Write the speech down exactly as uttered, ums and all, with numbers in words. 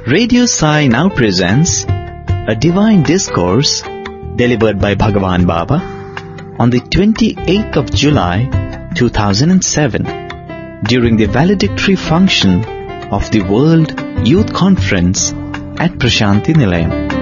Radio Sai now presents a divine discourse delivered by Bhagavan Baba on the twenty-eighth of July two thousand seven during the valedictory function of the World Youth Conference at Prashanti Nilayam.